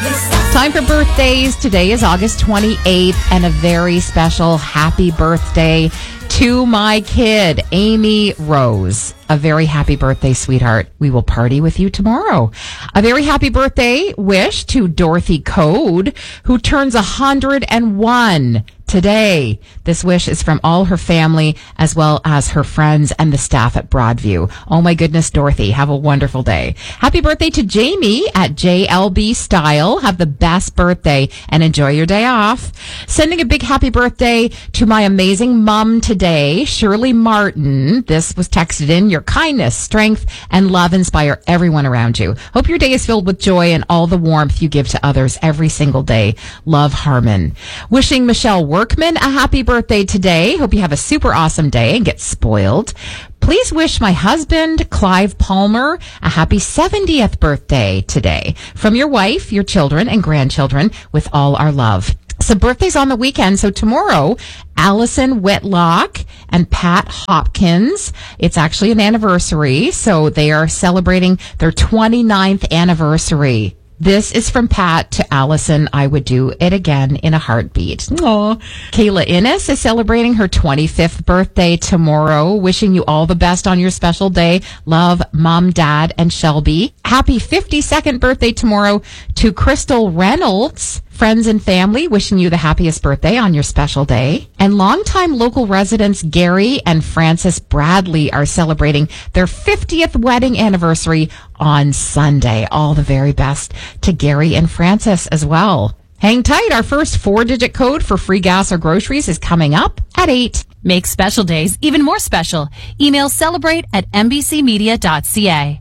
Time for birthdays. Today is August 28th, and a very special happy birthday to my kid, Amy Rose. A very happy birthday, sweetheart. We will party with you tomorrow. A very happy birthday wish to Dorothy Code, who turns 101 today. This wish is from all her family as well as her friends and the staff at Broadview. Oh my goodness, Dorothy, have a wonderful day. Happy birthday to Jamie at JLB Style. Have the best birthday and enjoy your day off. Sending a big happy birthday to my amazing mom today, Shirley Martin. This was texted in. Your kindness, strength, and love inspire everyone around you. Hope your day is filled with joy and all the warmth you give to others every single day. Love, Harmon. Wishing Michelle Workman a happy birthday today. Hope you have a super awesome day and get spoiled. Please wish my husband, Clive Palmer, a happy 70th birthday today. From your wife, your children, and grandchildren, with all our love. Some birthdays on the weekend. So tomorrow, Allison Whitlock and Pat Hopkins. It's actually an anniversary. So they are celebrating their 29th anniversary. This is from Pat to Allison. I would do it again in a heartbeat. Aww. Kayla Innes is celebrating her 25th birthday tomorrow. Wishing you all the best on your special day. Love, Mom, Dad, and Shelby. Happy 52nd birthday tomorrow to Crystal Reynolds. Friends and family wishing you the happiest birthday on your special day. And longtime local residents Gary and Frances Bradley are celebrating their 50th wedding anniversary on Sunday. All the very best to Gary and Frances as well. Hang tight. Our first 4-digit code for free gas or groceries is coming up at 8. Make special days even more special. Email celebrate@nbcmedia.ca.